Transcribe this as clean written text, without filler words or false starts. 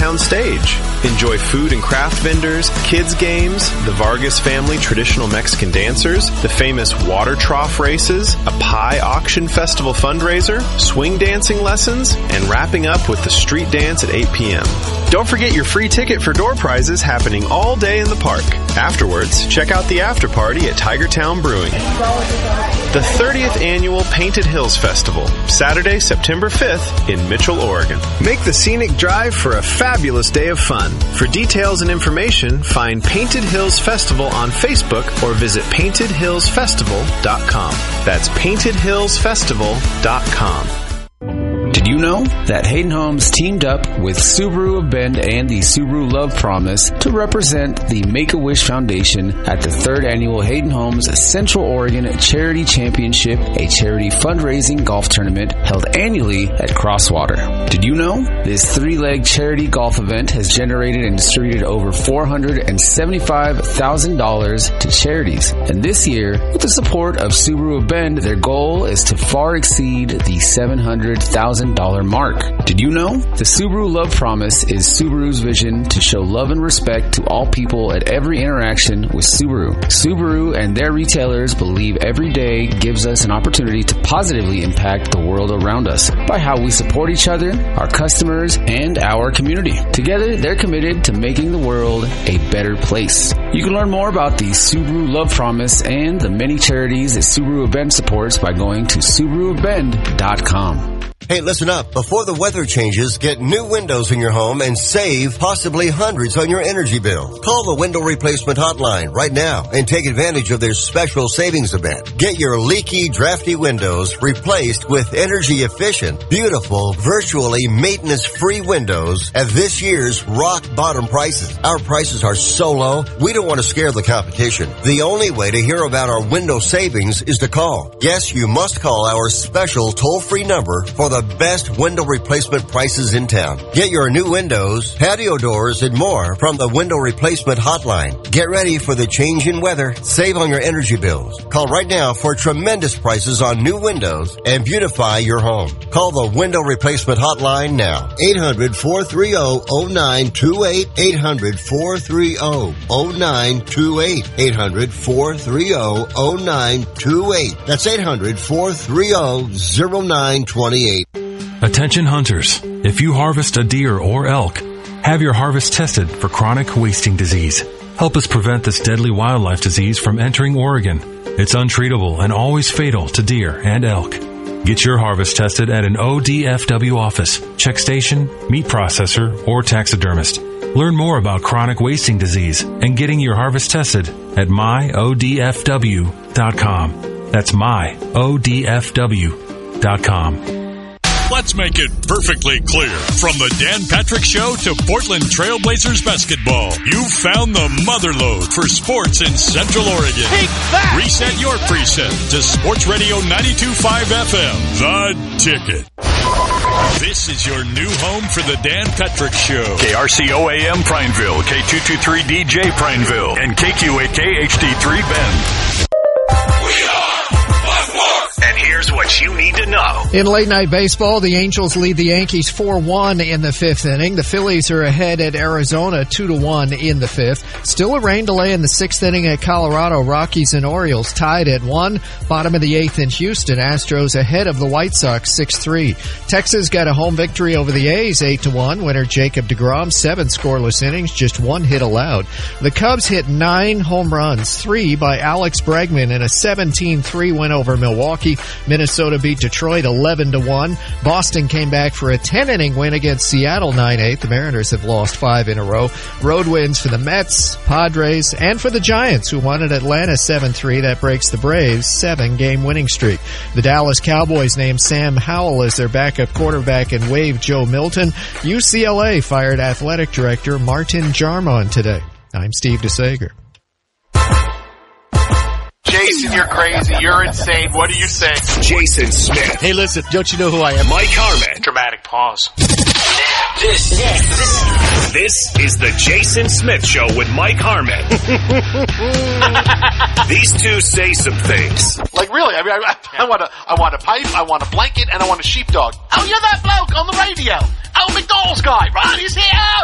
Town stage. Enjoy food and craft vendors, kids games, the Vargas family traditional Mexican dancers, the famous water trough races, a pie auction festival fundraiser, swing dancing lessons, and wrapping up with the street dance at 8 p.m. Don't forget your free ticket for door prizes happening all day in the park. Afterwards, check out the after party at Tigertown Brewing. The 30th Annual Painted Hills Festival, Saturday, September 5th in Mitchell, Oregon. Make the scenic drive for a fabulous day of fun. For details and information, find Painted Hills Festival on Facebook or visit paintedhillsfestival.com. That's paintedhillsfestival.com. Did you know that Hayden Homes teamed up with Subaru of Bend and the Subaru Love Promise to represent the Make-A-Wish Foundation at the 3rd Annual Hayden Homes Central Oregon Charity Championship, a charity fundraising golf tournament held annually at Crosswater? Did you know this 3-leg charity golf event has generated and distributed over $475,000 to charities? And this year, with the support of Subaru of Bend, their goal is to far exceed the $700,000 mark. Did you know? The Subaru Love Promise is Subaru's vision to show love and respect to all people at every interaction with Subaru. Subaru and their retailers believe every day gives us an opportunity to positively impact the world around us by how we support each other, our customers, and our community. Together, they're committed to making the world a better place. You can learn more about the Subaru Love Promise and the many charities that Subaru of Bend supports by going to SubaruofBend.com. Hey, listen up. Before the weather changes, get new windows in your home and save possibly hundreds on your energy bill. Call the Window Replacement Hotline right now and take advantage of their special savings event. Get your leaky, drafty windows replaced with energy-efficient, beautiful, virtually maintenance-free windows at this year's rock-bottom prices. Our prices are so low, we don't want to scare the competition. The only way to hear about our window savings is to call. Yes, you must call our special toll-free number for the best window replacement prices in town. Get your new windows, patio doors, and more from the Window Replacement Hotline. Get ready for the change in weather. Save on your energy bills. Call right now for tremendous prices on new windows and beautify your home. Call the Window Replacement Hotline now. 800-430-0928. 800-430-0928. 800-430-0928. That's 800-430-0928. Attention hunters, if you harvest a deer or elk, have your harvest tested for chronic wasting disease. Help us prevent this deadly wildlife disease from entering Oregon. It's untreatable and always fatal to deer and elk. Get your harvest tested at an ODFW office, check station, meat processor, or taxidermist. Learn more about chronic wasting disease and getting your harvest tested at myodfw.com. That's myodfw.com. Let's make it perfectly clear. From the Dan Patrick Show to Portland Trailblazers basketball, you've found the motherlode for sports in Central Oregon. Take that! Reset your preset to Sports Radio 92.5 FM, The Ticket. This is your new home for the Dan Patrick Show. KRCO AM Prineville, K223DJ Prineville, and KQAK HD3 Bend. And here's what you need to know. In late-night baseball, the Angels lead the Yankees 4-1 in the 5th inning. The Phillies are ahead at Arizona 2-1 in the 5th. Still a rain delay in the 6th inning at Colorado. Rockies and Orioles tied at 1. Bottom of the 8th in Houston. Astros ahead of the White Sox 6-3. Texas got a home victory over the A's 8-1. Winner Jacob deGrom, 7 scoreless innings, just 1 hit allowed. The Cubs hit 9 home runs, 3 by Alex Bregman in a 17-3 win over Milwaukee. Minnesota beat Detroit 11-1. Boston came back for a 10-inning win against Seattle 9-8. The Mariners have lost 5 in a row. Road wins for the Mets, Padres, and for the Giants, who won at Atlanta 7-3. That breaks the Braves' 7-game winning streak. The Dallas Cowboys named Sam Howell as their backup quarterback and waived Joe Milton. UCLA fired athletic director Martin Jarmon today. I'm Steve DeSager. Jason, you're crazy. You're insane. What do you say? Jason Smith. Hey, listen, don't you know who I am? Mike Harmon. Dramatic pause. This is the Jason Smith Show with Mike Harmon. These two say some things. Like, really, I mean, I want a pipe, I want a blanket, and I want a sheepdog. Oh, you're that bloke on the radio. Oh, McDonald's guy, right? He's here.